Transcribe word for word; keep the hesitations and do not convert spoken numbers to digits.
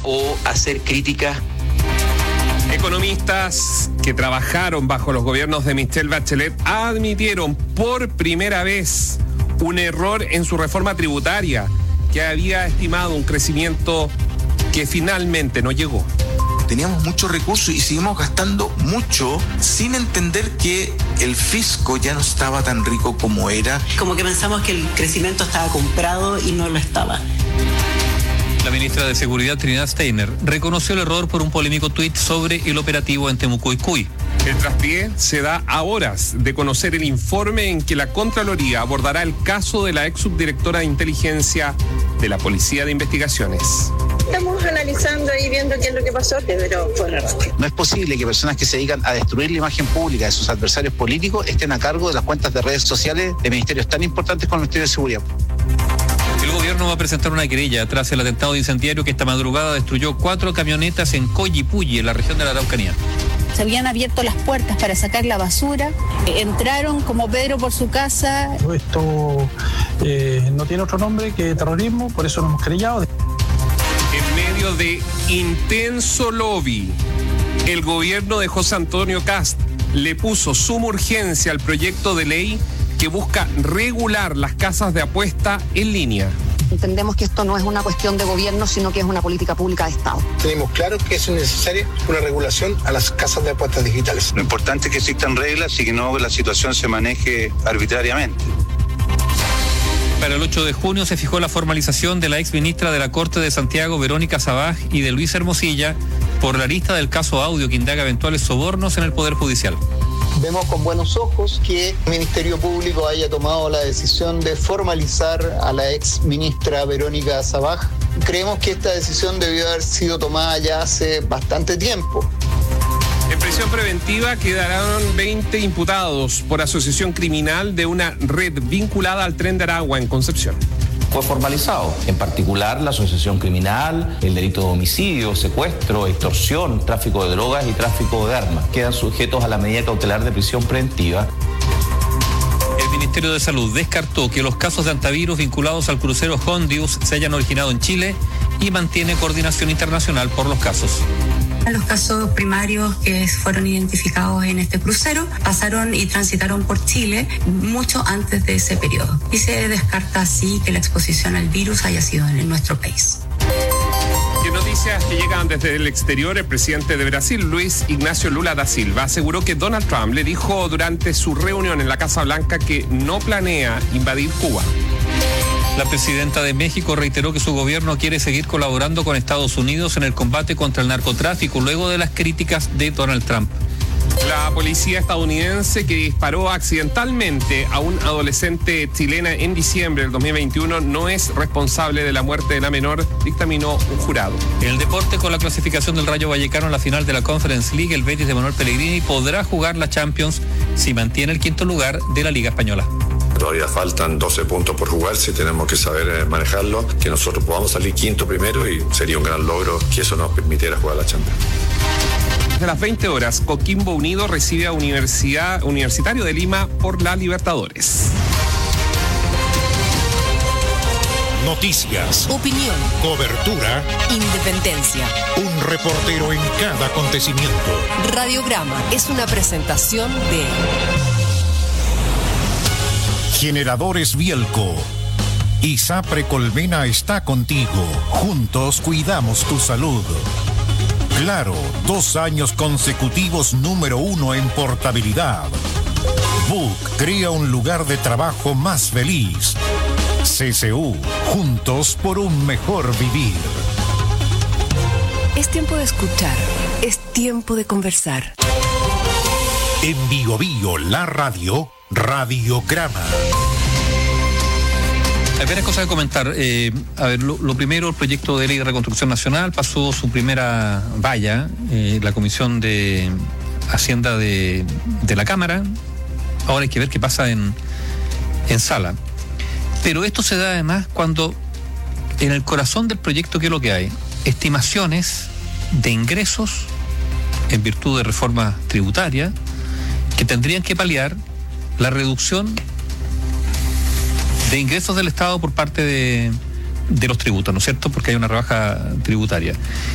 o hacer críticas. Economistas que trabajaron bajo los gobiernos de Michelle Bachelet admitieron por primera vez un error en su reforma tributaria, que había estimado un crecimiento que finalmente no llegó. Teníamos muchos recursos y seguimos gastando mucho sin entender que el fisco ya no estaba tan rico como era. Como que pensamos que el crecimiento estaba comprado y no lo estaba. La ministra de Seguridad, Trinidad Steiner, reconoció el error por un polémico tuit sobre el operativo en Temuco-Icuy. El traspié se da a horas de conocer el informe en que la Contraloría abordará el caso de la ex subdirectora de inteligencia de la Policía de Investigaciones. Estamos analizando y viendo qué es lo que pasó, pero fue un error. No es posible que personas que se dedican a destruir la imagen pública de sus adversarios políticos estén a cargo de las cuentas de redes sociales de ministerios tan importantes como el Ministerio de Seguridad. El gobierno va a presentar una querella tras el atentado incendiario que esta madrugada destruyó cuatro camionetas en Collipulli, en la región de la Araucanía. Se habían abierto las puertas para sacar la basura, entraron como Pedro por su casa. Esto eh, no tiene otro nombre que terrorismo, por eso nos hemos querellado. En medio de intenso lobby, el gobierno de José Antonio Kast le puso suma urgencia al proyecto de ley que busca regular las casas de apuesta en línea. Entendemos que esto no es una cuestión de gobierno, sino que es una política pública de Estado. Tenemos claro que es necesaria una regulación a las casas de apuestas digitales. Lo importante es que existan reglas y que no la situación se maneje arbitrariamente. Para el ocho de junio se fijó la formalización de la ex ministra de la Corte de Santiago, Verónica Sabaj, y de Luis Hermosilla por la lista del caso Audio que indaga eventuales sobornos en el Poder Judicial. Vemos con buenos ojos que el Ministerio Público haya tomado la decisión de formalizar a la ex ministra Verónica Sabaj. Creemos que esta decisión debió haber sido tomada ya hace bastante tiempo. En prisión preventiva quedarán veinte imputados por asociación criminal de una red vinculada al Tren de Aragua en Concepción. Fue formalizado, en particular la asociación criminal, el delito de homicidio, secuestro, extorsión, tráfico de drogas y tráfico de armas. Quedan sujetos a la medida cautelar de prisión preventiva. El Ministerio de Salud descartó que los casos de antivirus vinculados al crucero Hondius se hayan originado en Chile y mantiene coordinación internacional por los casos. Los casos primarios que fueron identificados en este crucero pasaron y transitaron por Chile mucho antes de ese periodo. Y se descarta así que la exposición al virus haya sido en nuestro país. En noticias que llegan desde el exterior, el presidente de Brasil, Luis Ignacio Lula da Silva, aseguró que Donald Trump le dijo durante su reunión en la Casa Blanca que no planea invadir Cuba. La presidenta de México reiteró que su gobierno quiere seguir colaborando con Estados Unidos en el combate contra el narcotráfico luego de las críticas de Donald Trump. La policía estadounidense que disparó accidentalmente a un adolescente chilena en diciembre del dos mil veintiuno no es responsable de la muerte de la menor, dictaminó un jurado. En el deporte, con la clasificación del Rayo Vallecano en la final de la Conference League, el Betis de Manuel Pellegrini podrá jugar la Champions si mantiene el quinto lugar de la Liga Española. Todavía faltan doce puntos por jugarse y tenemos que saber eh, manejarlo, que nosotros podamos salir quinto primero y sería un gran logro que eso nos permitiera jugar la Champions. Desde las veinte horas, Coquimbo Unido recibe a Universidad Universitario de Lima por la Libertadores. Noticias, opinión, cobertura, independencia. Un reportero en cada acontecimiento. Radiograma es una presentación de Generadores Bielco. ISAPRE Colmena está contigo. Juntos cuidamos tu salud. Claro, dos años consecutivos número uno en portabilidad. B U C crea un lugar de trabajo más feliz. C C U, juntos por un mejor vivir. Es tiempo de escuchar, es tiempo de conversar. En Bio Bio, la radio, Radiograma. Hay varias cosas que comentar. Eh, a ver, lo, lo primero, el proyecto de ley de reconstrucción nacional pasó su primera valla, eh, la Comisión de Hacienda de, de la Cámara. Ahora hay que ver qué pasa en, en sala. Pero esto se da además cuando en el corazón del proyecto, ¿qué es lo que hay? Estimaciones de ingresos en virtud de reforma tributaria que tendrían que paliar la reducción de ingresos del Estado por parte de, de los tributos, ¿no es cierto? Porque hay una rebaja tributaria.